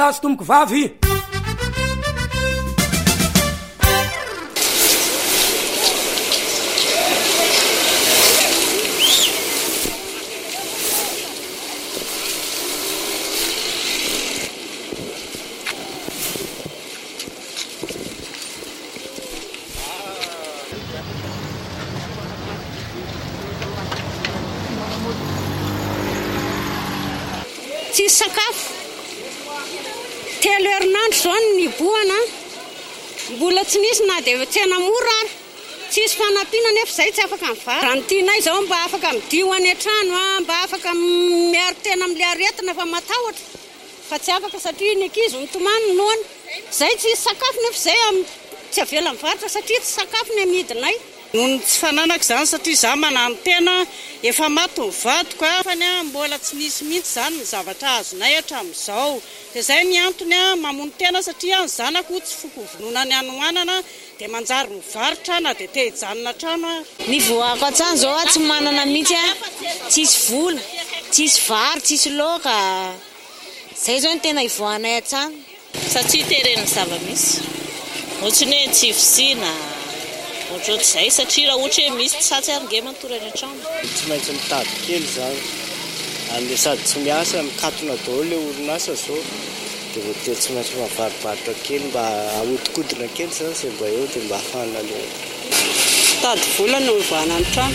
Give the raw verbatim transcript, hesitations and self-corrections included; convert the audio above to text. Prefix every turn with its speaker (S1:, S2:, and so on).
S1: Azo tomoko vavy.
S2: Tsisy sakafo telo herinandro zao ny boana, mbola tsy nisy na dia tsena mora ary tsisy fanampiana nefa izay tsy afaka mivary. Raha ny tianay izao mba afaka midio any an-trano, mba afaka miaro tena amin'ilay aretina fa matahotra, fa tsy afaka satria ny ankizy mitomany noany. Izay tsisy sakafo nefa izay tsy avela mivarotra satria tsy sakafo ny amidinay. Noho tsy fananako izany satria izaho manano tena efa maty ny vadiko fa ny mbola tsy nisy mihitsy izany ny zavatra azonay hatramin'izao. Dia izay ny antony mamono tena satria ny zanako tsy foko vonoana ny anohanana dia manjary mivarotra na dia te hijanona trano.
S3: Ny voako an-trano izao tsy manana mihitsy, tsisy vola, tsisy vary, tsisy laoka. Izay izao ny tena ivoahanay an-trano.
S4: Satria teren'ny zava-misy, ohatrany hoe tsy fisiana, ohatr'izay satria raha ohatra hoe misy tsatsy ary nge matory any an-trano.
S5: Tsy maintsy mitady kely izany, amin'ny sady tsy miasa, mikatona daholo ilay orinasa izao, dia voatery tsy maintsy mavarivarotra kely mba ahodikodina kely izany izay mba eo dia mba hafana ilay.
S2: Tady vola no ivoahana ny trano.